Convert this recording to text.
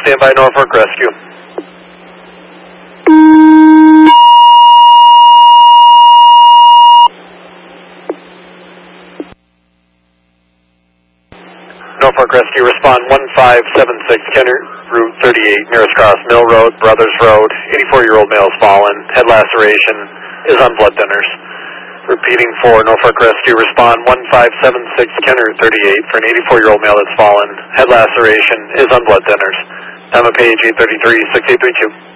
stand by, Norfolk Rescue. Norfolk Rescue, respond 1576 Kenner, Route 38, nearest cross, Mill Road, Brothers Road. 84-year-old male is fallen. Head laceration is on blood thinners. Repeating for Norfolk Rescue, respond 1576 Kenner, 38, for an 84-year-old male that's fallen. Head laceration is on blood thinners. Time of page 833, 6832.